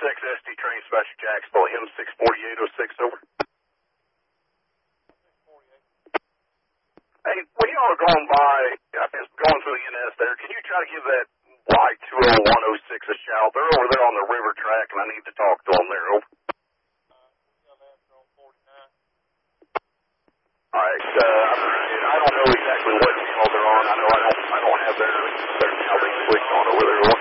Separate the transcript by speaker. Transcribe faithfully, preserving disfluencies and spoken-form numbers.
Speaker 1: six S D train special Jacksonville, M six forty-eight oh six, over. Hey, when y'all are going by, I guess going through the N S there, can you try to give that Y two oh one oh six a shout? They're over there on the river track, and I need to talk to them there, over. All right, uh, I don't know exactly what channel they're on. I know I don't, I don't have their, their channel switched on over there.